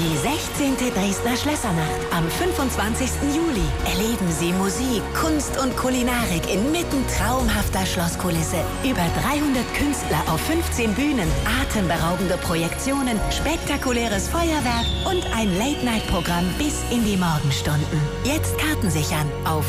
Die 16. Dresdner Schlössernacht am 25. Juli. Erleben Sie Musik, Kunst und Kulinarik inmitten traumhafter Schlosskulisse. Über 300 Künstler auf 15 Bühnen, atemberaubende Projektionen, spektakuläres Feuerwerk und ein Late-Night-Programm bis in die Morgenstunden. Jetzt Karten sichern auf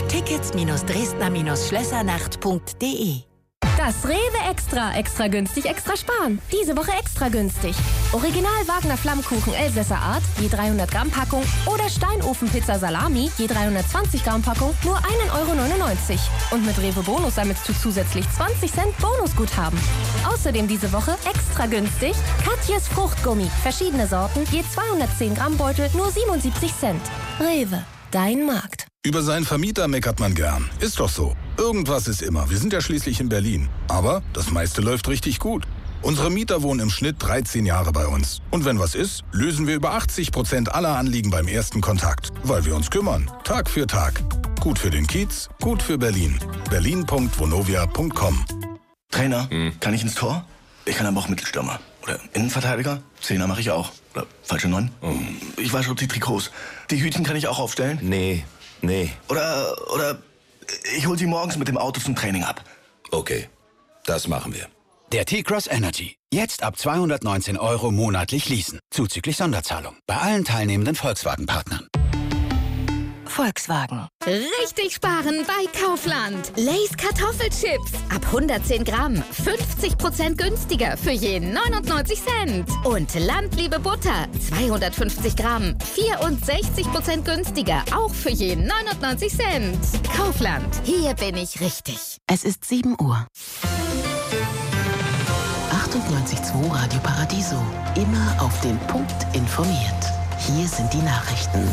tickets-dresdner-schlössernacht.de. Das Rewe extra günstig, extra sparen. Diese Woche extra günstig. Original Wagner Flammkuchen Elsässer Art, je 300 Gramm Packung oder Steinofenpizza Salami, je 320 Gramm Packung, nur 1,99 €. Und mit Rewe Bonus sammelst du zusätzlich 20 Cent Bonusguthaben. Außerdem diese Woche extra günstig Katjes Fruchtgummi, verschiedene Sorten, je 210 Gramm Beutel, nur 77 Cent. Rewe, dein Markt. Über seinen Vermieter meckert man gern. Ist doch so. Irgendwas ist immer. Wir sind ja schließlich in Berlin. Aber das meiste läuft richtig gut. Unsere Mieter wohnen im Schnitt 13 Jahre bei uns. Und wenn was ist, lösen wir über 80% aller Anliegen beim ersten Kontakt. Weil wir uns kümmern. Tag für Tag. Gut für den Kiez, gut für Berlin. berlin.vonovia.com. Trainer, kann ich ins Tor? Ich kann aber auch Mittelstürmer. Oder Innenverteidiger? Zehner mache ich auch. Oder falsche 9? Ich wasche die Trikots. Die Hütchen kann ich auch aufstellen? Nee. Oder ich hol sie morgens mit dem Auto zum Training ab. Okay, das machen wir. Der T-Cross Energy. Jetzt ab 219 € monatlich leasen. Zuzüglich Sonderzahlung. Bei allen teilnehmenden Volkswagen-Partnern. Volkswagen. Richtig sparen bei Kaufland. Lay's Kartoffelchips. Ab 110 Gramm. 50% günstiger für je 99 Cent. Und Landliebe Butter. 250 Gramm. 64% günstiger. Auch für je 99 Cent. Kaufland. Hier bin ich richtig. Es ist 7 Uhr. 98.2 Radio Paradiso. Immer auf den Punkt informiert. Hier sind die Nachrichten.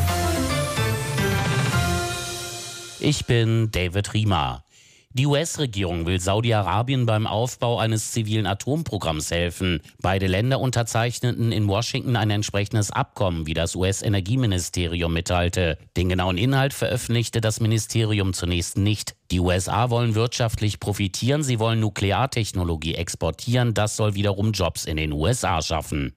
Ich bin David Riemer. Die US-Regierung will Saudi-Arabien beim Aufbau eines zivilen Atomprogramms helfen. Beide Länder unterzeichneten in Washington ein entsprechendes Abkommen, wie das US-Energieministerium mitteilte. Den genauen Inhalt veröffentlichte das Ministerium zunächst nicht. Die USA wollen wirtschaftlich profitieren, sie wollen Nukleartechnologie exportieren. Das soll wiederum Jobs in den USA schaffen.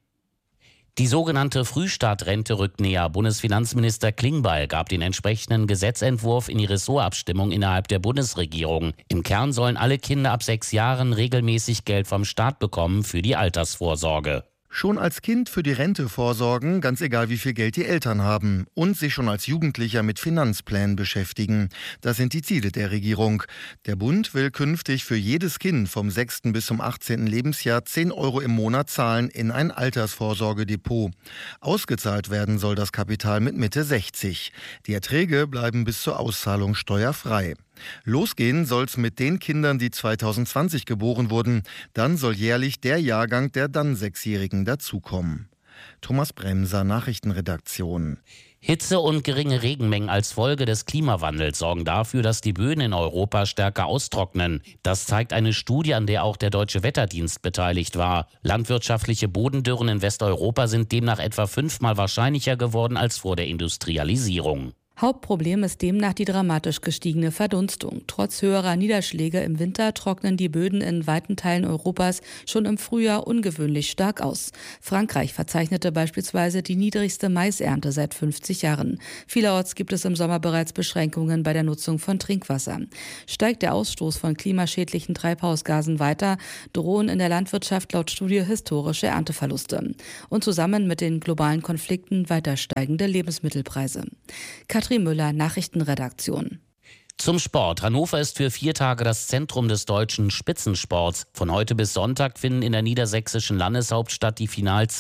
Die sogenannte Frühstartrente rückt näher. Bundesfinanzminister Klingbeil gab den entsprechenden Gesetzentwurf in die Ressortabstimmung innerhalb der Bundesregierung. Im Kern sollen alle Kinder ab 6 Jahren regelmäßig Geld vom Staat bekommen für die Altersvorsorge. Schon als Kind für die Rente vorsorgen, ganz egal wie viel Geld die Eltern haben. Und sich schon als Jugendlicher mit Finanzplänen beschäftigen. Das sind die Ziele der Regierung. Der Bund will künftig für jedes Kind vom 6. bis zum 18. Lebensjahr 10 € im Monat zahlen in ein Altersvorsorgedepot. Ausgezahlt werden soll das Kapital mit Mitte 60. Die Erträge bleiben bis zur Auszahlung steuerfrei. Losgehen soll's mit den Kindern, die 2020 geboren wurden. Dann soll jährlich der Jahrgang der dann 6-Jährigen dazukommen. Thomas Bremser, Nachrichtenredaktion. Hitze und geringe Regenmengen als Folge des Klimawandels sorgen dafür, dass die Böden in Europa stärker austrocknen. Das zeigt eine Studie, an der auch der Deutsche Wetterdienst beteiligt war. Landwirtschaftliche Bodendürren in Westeuropa sind demnach etwa 5-mal wahrscheinlicher geworden als vor der Industrialisierung. Hauptproblem ist demnach die dramatisch gestiegene Verdunstung. Trotz höherer Niederschläge im Winter trocknen die Böden in weiten Teilen Europas schon im Frühjahr ungewöhnlich stark aus. Frankreich verzeichnete beispielsweise die niedrigste Maisernte seit 50 Jahren. Vielerorts gibt es im Sommer bereits Beschränkungen bei der Nutzung von Trinkwasser. Steigt der Ausstoß von klimaschädlichen Treibhausgasen weiter, drohen in der Landwirtschaft laut Studie historische Ernteverluste. Und zusammen mit den globalen Konflikten weiter steigende Lebensmittelpreise. Katrin Müller, Nachrichtenredaktion. Zum Sport. Hannover ist für 4 Tage das Zentrum des deutschen Spitzensports. Von heute bis Sonntag finden in der niedersächsischen Landeshauptstadt die Finals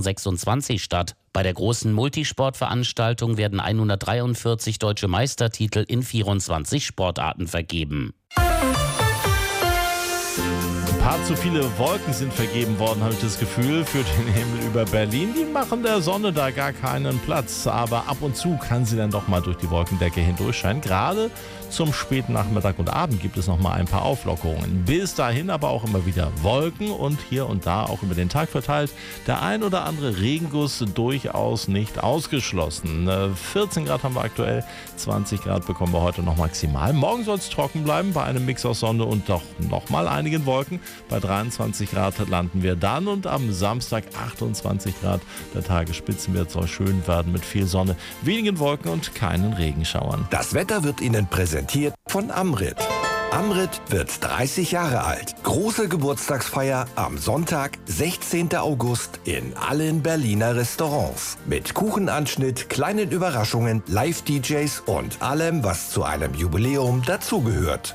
2026 statt. Bei der großen Multisportveranstaltung werden 143 deutsche Meistertitel in 24 Sportarten vergeben. Ein paar zu viele Wolken sind vergeben worden, habe ich das Gefühl, für den Himmel über Berlin. Die machen der Sonne da gar keinen Platz. Aber ab und zu kann sie dann doch mal durch die Wolkendecke hindurchscheinen. Gerade Zum späten Nachmittag und Abend gibt es noch mal ein paar Auflockerungen. Bis dahin aber auch immer wieder Wolken und hier und da auch über den Tag verteilt der ein oder andere Regenguss durchaus nicht ausgeschlossen. 14 Grad haben wir aktuell, 20 Grad bekommen wir heute noch maximal. Morgen soll es trocken bleiben bei einem Mix aus Sonne und doch noch mal einigen Wolken. Bei 23 Grad landen wir dann und am Samstag 28 Grad. Der Tagesspitzenwert soll schön werden mit viel Sonne, wenigen Wolken und keinen Regenschauern. Das Wetter wird Ihnen präsentiert von Amrit. Amrit wird 30 Jahre alt. Große Geburtstagsfeier am Sonntag, 16. August in allen Berliner Restaurants. Mit Kuchenanschnitt, kleinen Überraschungen, Live-DJs und allem, was zu einem Jubiläum dazugehört.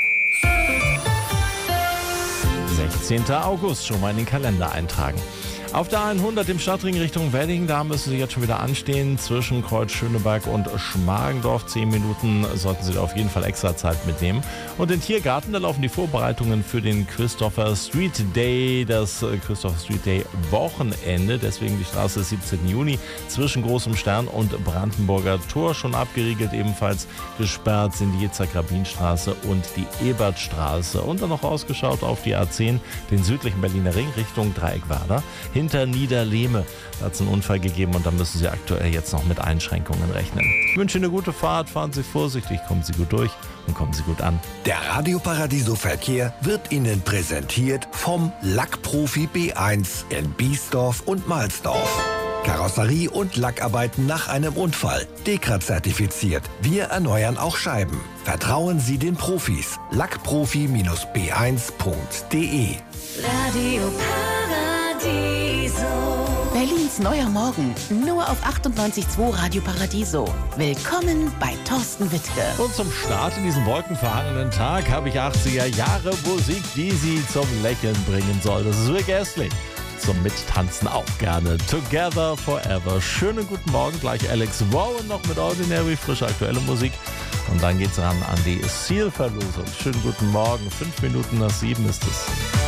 16. August, schon mal in den Kalender eintragen. Auf der 100 im Stadtring Richtung Wedding, da müssen Sie jetzt schon wieder anstehen. Zwischen Kreuz Schöneberg und Schmargendorf. 10 Minuten sollten Sie da auf jeden Fall extra Zeit mitnehmen. Und den Tiergarten, da laufen die Vorbereitungen für den Christopher Street Day, das Christopher Street Day Wochenende. Deswegen die Straße des 17. Juni zwischen Großem Stern und Brandenburger Tor schon abgeriegelt. Ebenfalls gesperrt sind die Yitzhak-Rabin-Straße und die Ebertstraße. Und dann noch ausgeschaut auf die A10, den südlichen Berliner Ring Richtung Dreieckwerder. Hinter Niederlehme hat es einen Unfall gegeben und da müssen Sie aktuell jetzt noch mit Einschränkungen rechnen. Ich wünsche Ihnen eine gute Fahrt, fahren Sie vorsichtig, kommen Sie gut durch und kommen Sie gut an. Der Radio Paradiso Verkehr wird Ihnen präsentiert vom Lackprofi B1 in Biesdorf und Mahlsdorf. Karosserie und Lackarbeiten nach einem Unfall. DEKRA zertifiziert. Wir erneuern auch Scheiben. Vertrauen Sie den Profis. Lackprofi-b1.de. Radio Paradiso. Berlins neuer Morgen. Nur auf 98.2 Radio Paradiso. Willkommen bei Thorsten Wittke. Und zum Start in diesen wolkenverhangenen Tag habe ich 80er Jahre Musik, die Sie zum Lächeln bringen soll. Das ist Rick Astley. Zum Mittanzen auch gerne. Together Forever. Schönen guten Morgen. Gleich Alex Warren noch mit Ordinary, frische aktuelle Musik. Und dann geht's ran an die Seal-Verlosung. Schönen guten Morgen. 5 Minuten nach 7 ist es.